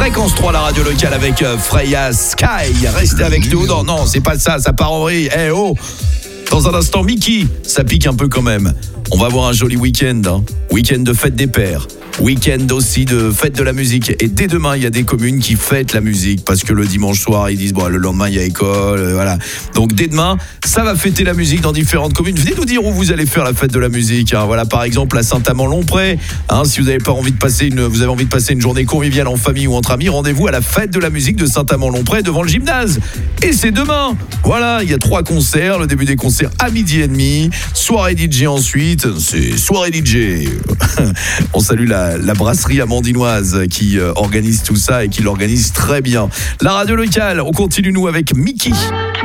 Fréquence 3, la radio locale avec Freya Sky. Restez avec nous. Non, c'est pas ça, ça part en vrille. Dans un instant, Mickey, ça pique un peu quand même. On va avoir un joli week-end, week-end de fête des pères, week-end aussi de fête de la musique. Et dès demain, il y a des communes qui fêtent la musique parce que le dimanche soir, ils disent le lendemain, il y a école, voilà. Donc dès demain, ça va fêter la musique dans différentes communes. Venez nous dire où vous allez faire la fête de la musique. Voilà, par exemple à Saint-Amand-Lompré. Si vous avez envie de passer une journée conviviale en famille ou entre amis, rendez-vous à la fête de la musique de Saint-Amand-Lompré devant le gymnase. Et c'est demain. Voilà, il y a 3 concerts. Le début des concerts à 12h30. Soirée DJ ensuite. C'est soirée DJ. On salue la brasserie amandinoise qui organise tout ça et qui l'organise très bien. La radio locale, on continue nous avec Mickey.